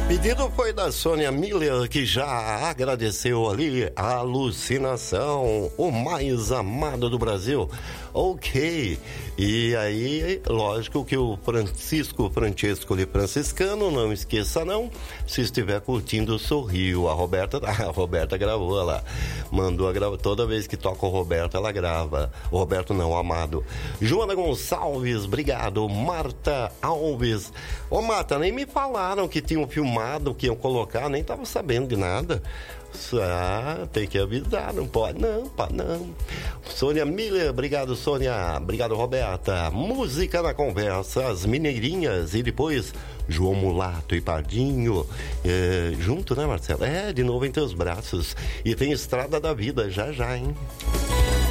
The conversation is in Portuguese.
Pedido foi da Sônia Miller, que já agradeceu ali a Alucinação, o mais amado do Brasil. Ok. E aí, lógico que o Francesco de Franciscano, não esqueça não, se estiver curtindo o Sorrio. A Roberta gravou lá. Mandou a gravar. Toda vez que toca o Roberto, ela grava. O Roberto não, o Amado. Joana Gonçalves, obrigado. Marta Alves. Ô Marta, nem me falaram que tinham filmado, que iam colocar, nem tava sabendo de nada. Tem que avisar, não pode, não. Sônia Miller, obrigado Sônia, obrigado Roberta. Música na conversa, as Mineirinhas e depois João Mulato e Pardinho, junto, né Marcelo? De novo em teus braços. E tem Estrada da Vida, já, hein?